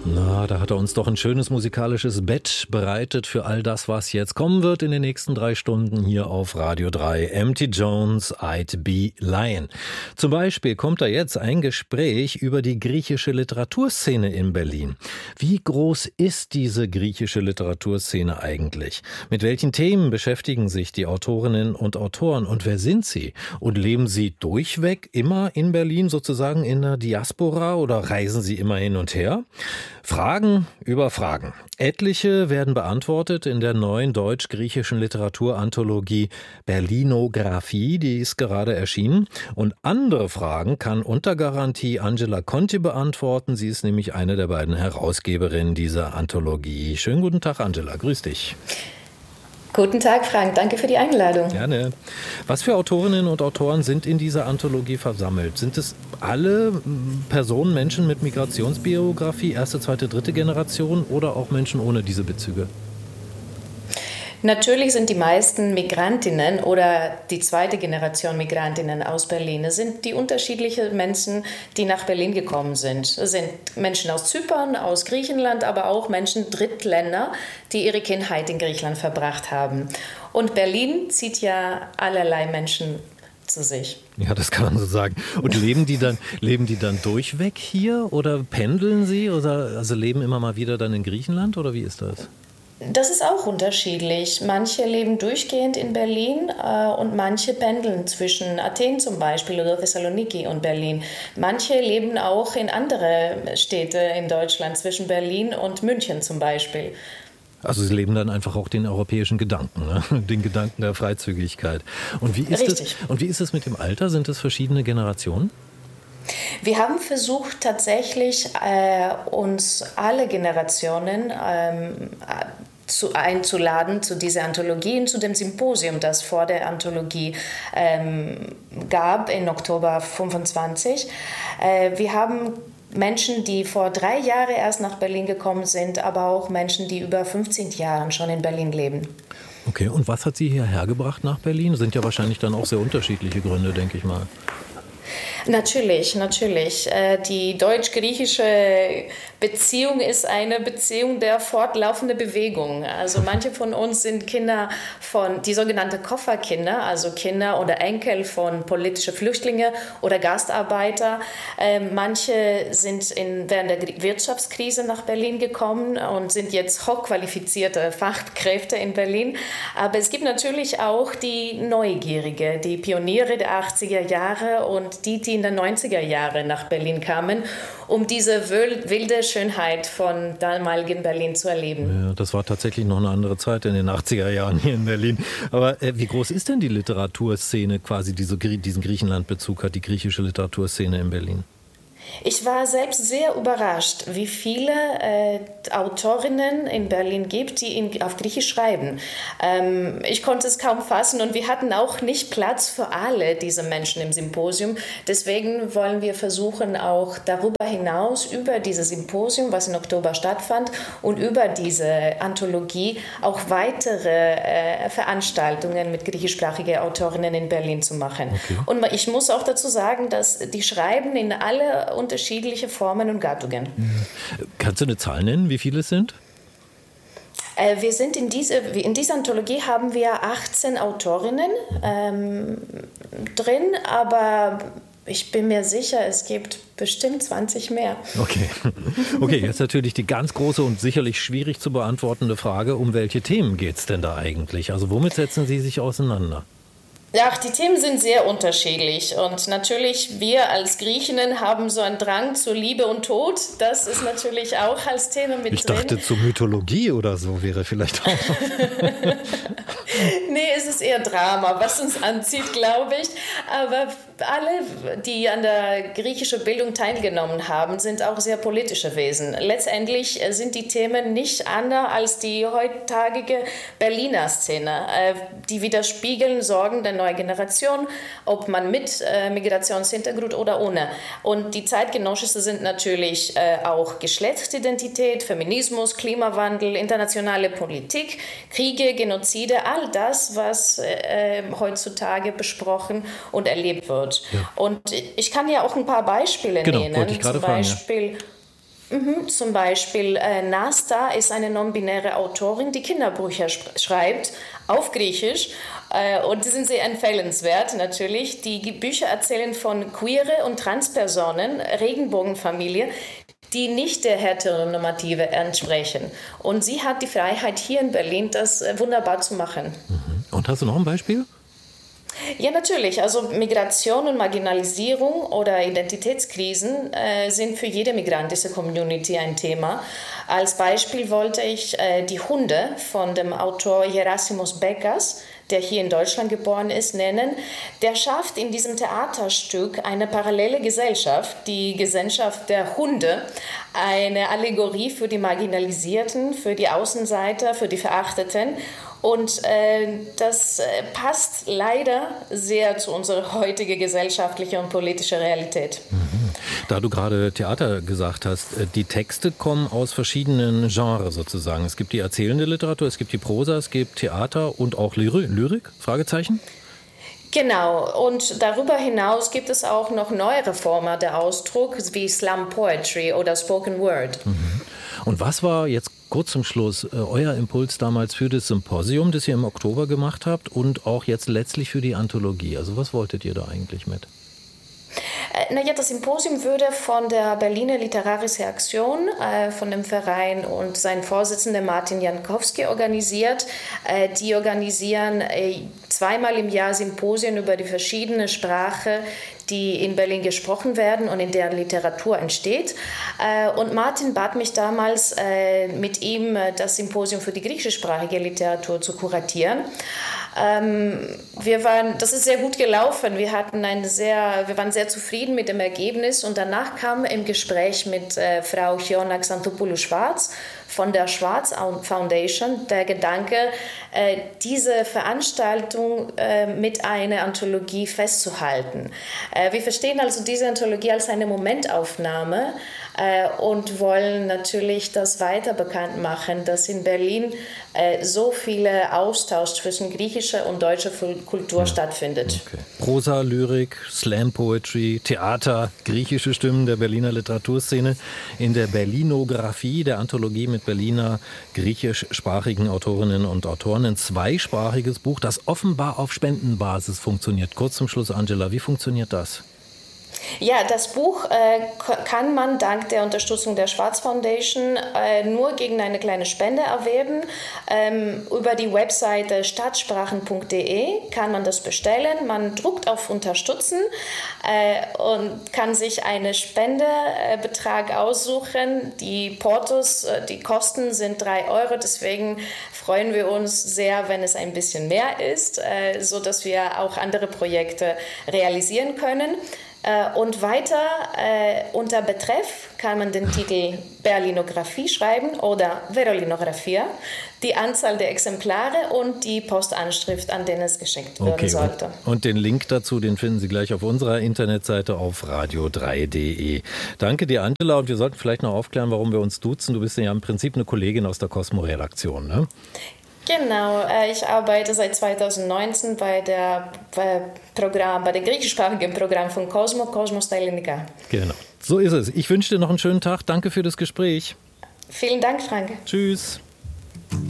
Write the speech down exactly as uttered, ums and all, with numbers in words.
Na, da hat er uns doch ein schönes musikalisches Bett bereitet für all das, was jetzt kommen wird in den nächsten drei Stunden hier auf Radio drei. M T Jones, I'd Be Lying. Zum Beispiel kommt da jetzt ein Gespräch über die griechische Literaturszene in Berlin. Wie groß ist diese griechische Literaturszene eigentlich? Mit welchen Themen beschäftigen sich die Autorinnen und Autoren und wer sind sie? Und leben sie durchweg immer in Berlin, sozusagen in der Diaspora, oder reisen sie immer hin und her? Fragen über Fragen. Etliche werden beantwortet in der neuen deutsch-griechischen Literaturanthologie Berlinographie, die ist gerade erschienen. Und andere Fragen kann unter Garantie Angela Conti beantworten. Sie ist nämlich eine der beiden Herausgeberinnen dieser Anthologie. Schönen guten Tag, Angela. Grüß dich. Guten Tag, Frank. Danke für die Einladung. Gerne. Was für Autorinnen und Autoren sind in dieser Anthologie versammelt? Sind es alle Personen, Menschen mit Migrationsbiografie, erste, zweite, dritte Generation oder auch Menschen ohne diese Bezüge? Natürlich sind die meisten Migrantinnen oder die zweite Generation Migrantinnen aus Berlin. Es sind die unterschiedlichen Menschen, die nach Berlin gekommen sind. Es sind Menschen aus Zypern, aus Griechenland, aber auch Menschen Drittländer, die ihre Kindheit in Griechenland verbracht haben. Und Berlin zieht ja allerlei Menschen zu sich. Ja, das kann man so sagen. Und leben die dann, leben die dann durchweg hier oder pendeln sie oder also leben immer mal wieder dann in Griechenland oder wie ist das? Das ist auch unterschiedlich. Manche leben durchgehend in Berlin äh, und manche pendeln zwischen Athen zum Beispiel oder Thessaloniki und Berlin. Manche leben auch in andere Städte in Deutschland, zwischen Berlin und München zum Beispiel. Also sie leben dann einfach auch den europäischen Gedanken, ne? Den Gedanken der Freizügigkeit. Und wie ist Richtig. es, und wie ist es mit dem Alter? Sind es verschiedene Generationen? Wir haben versucht, tatsächlich äh, uns alle Generationen ähm, zu, einzuladen zu dieser Anthologie und zu dem Symposium, das vor der Anthologie ähm, gab, in Oktober fünfundzwanzig. Äh, wir haben Menschen, die vor drei Jahren erst nach Berlin gekommen sind, aber auch Menschen, die über fünfzehn Jahre schon in Berlin leben. Okay, und was hat Sie hierher gebracht nach Berlin? Das sind ja wahrscheinlich dann auch sehr unterschiedliche Gründe, denke ich mal. Natürlich, natürlich. Die deutsch-griechische Beziehung ist eine Beziehung der fortlaufenden Bewegung. Also manche von uns sind Kinder von, die sogenannten Kofferkinder, also Kinder oder Enkel von politischen Flüchtlingen oder Gastarbeiter. Manche sind in, während der Wirtschaftskrise nach Berlin gekommen und sind jetzt hochqualifizierte Fachkräfte in Berlin. Aber es gibt natürlich auch die Neugierige, die Pioniere der achtziger Jahre und die, die in den neunziger Jahren nach Berlin kamen, um diese wilde Schönheit von damaligen Berlin zu erleben. Ja, das war tatsächlich noch eine andere Zeit in den achtziger Jahren hier in Berlin. Aber äh, wie groß ist denn die Literaturszene, quasi diese, diesen Griechenland-Bezug hat die griechische Literaturszene in Berlin? Ich war selbst sehr überrascht, wie viele äh, Autorinnen in Berlin gibt, die in, auf Griechisch schreiben. Ähm, ich konnte es kaum fassen und wir hatten auch nicht Platz für alle diese Menschen im Symposium. Deswegen wollen wir versuchen, auch darüber hinaus, über dieses Symposium, was im Oktober stattfand, und über diese Anthologie auch weitere äh, Veranstaltungen mit griechischsprachigen Autorinnen in Berlin zu machen. Okay. Und ich muss auch dazu sagen, dass die schreiben in alle unterschiedliche Formen und Gattungen. Kannst du eine Zahl nennen, wie viele es sind? Äh, wir sind in, diese, in dieser Anthologie haben wir achtzehn Autorinnen ähm, drin, aber ich bin mir sicher, es gibt bestimmt zwanzig mehr. Okay. Okay, jetzt natürlich die ganz große und sicherlich schwierig zu beantwortende Frage, um welche Themen geht es denn da eigentlich? Also womit setzen Sie sich auseinander? Ach, die Themen sind sehr unterschiedlich und natürlich wir als Griechinnen haben so einen Drang zu Liebe und Tod. Das ist natürlich auch als Thema mit ich drin. Ich dachte, zur Mythologie oder so wäre vielleicht auch. Nee, es ist eher Drama, was uns anzieht, glaube ich. Aber alle, die an der griechischen Bildung teilgenommen haben, sind auch sehr politische Wesen. Letztendlich sind die Themen nicht anders als die heutige Berliner Szene. Die widerspiegeln Sorgen der neuen Generation, ob man mit äh, Migrationshintergrund oder ohne. Und die zeitgenössischen sind natürlich äh, auch Geschlechtsidentität, Feminismus, Klimawandel, internationale Politik, Kriege, Genozide, all das, was äh, heutzutage besprochen und erlebt wird. Ja. Und ich kann ja auch ein paar Beispiele genau, nennen. wollte ich gerade Zum fragen, Beispiel ja. Mhm, zum Beispiel äh, Nasta ist eine non-binäre Autorin, die Kinderbücher sch- schreibt auf Griechisch äh, und die sind sehr empfehlenswert natürlich. Die Bücher erzählen von queere und Transpersonen, Regenbogenfamilie, die nicht der Heteronormative entsprechen. Und sie hat die Freiheit hier in Berlin, das äh, wunderbar zu machen. Mhm. Und hast du noch ein Beispiel? Ja, natürlich. Also Migration und Marginalisierung oder Identitätskrisen äh, sind für jede migrantische Community ein Thema. Als Beispiel wollte ich äh, die Hunde von dem Autor Gerasimos Bekas, der hier in Deutschland geboren ist, nennen. Der schafft in diesem Theaterstück eine parallele Gesellschaft, die Gesellschaft der Hunde, eine Allegorie für die Marginalisierten, für die Außenseiter, für die Verachteten. Und äh, das äh, passt leider sehr zu unserer heutigen gesellschaftlichen und politischen Realität. Mhm. Da du gerade Theater gesagt hast, die Texte kommen aus verschiedenen Genres sozusagen. Es gibt die erzählende Literatur, es gibt die Prosa, es gibt Theater und auch Lyrik? Lyrik? Fragezeichen? Genau, und darüber hinaus gibt es auch noch neuere Formen der Ausdruck, wie Slam Poetry oder Spoken Word. Mhm. Und was war jetzt kurz zum Schluss äh, euer Impuls damals für das Symposium, das ihr im Oktober gemacht habt und auch jetzt letztlich für die Anthologie? Also was wolltet ihr da eigentlich mit? Naja, das Symposium würde von der Berliner Literarische Aktion, äh, von dem Verein und sein Vorsitzender Martin Jankowski organisiert. Äh, die organisieren äh, zweimal im Jahr Symposien über die verschiedenen Sprachen, die in Berlin gesprochen werden und in der Literatur entsteht. Äh, und Martin bat mich damals, äh, mit ihm äh, das Symposium für die griechischsprachige Literatur zu kuratieren. Ähm, wir waren, das ist sehr gut gelaufen. Wir hatten eine sehr, wir waren sehr zufrieden mit dem Ergebnis und danach kam im Gespräch mit äh, Frau Chiona Xantopoulou-Schwarz von der Schwarz Foundation der Gedanke, äh, diese Veranstaltung äh, mit einer Anthologie festzuhalten. Äh, wir verstehen also diese Anthologie als eine Momentaufnahme äh, und wollen natürlich das weiter bekannt machen, dass in Berlin äh, so viele Austausch zwischen griechischer und deutscher Kultur ja. stattfindet. Okay. Prosa, Lyrik, Slam Poetry, Theater, griechische Stimmen der Berliner Literaturszene in der Berlinographie, der Anthologie mit Berliner griechischsprachigen Autorinnen und Autoren. Ein zweisprachiges Buch, das offenbar auf Spendenbasis funktioniert. Kurz zum Schluss, Angela, wie funktioniert das? Ja, das Buch äh, kann man dank der Unterstützung der Schwarz Foundation äh, nur gegen eine kleine Spende erwerben. Ähm, über die Webseite stadtsprachen punkt de kann man das bestellen. Man druckt auf Unterstützen äh, und kann sich einen Spendebetrag aussuchen. Die Portos, äh, die Kosten sind drei Euro, deswegen freuen wir uns sehr, wenn es ein bisschen mehr ist, äh, sodass wir auch andere Projekte realisieren können. Und weiter äh, unter Betreff kann man den Titel Berlinographie schreiben oder Verolinographia, die Anzahl der Exemplare und die Postanschrift, an den es geschickt werden okay, sollte. Und, und den Link dazu, den finden Sie gleich auf unserer Internetseite auf radio drei punkt de. Danke dir, Angela, und wir sollten vielleicht noch aufklären, warum wir uns duzen. Du bist ja im Prinzip eine Kollegin aus der Cosmo-Redaktion, ne? Genau, ich arbeite seit zweitausendneunzehn bei der bei Programm, bei dem griechischsprachigen Programm von Cosmo, Cosmo στα Ελληνικά. Genau, so ist es. Ich wünsche dir noch einen schönen Tag. Danke für das Gespräch. Vielen Dank, Frank. Tschüss.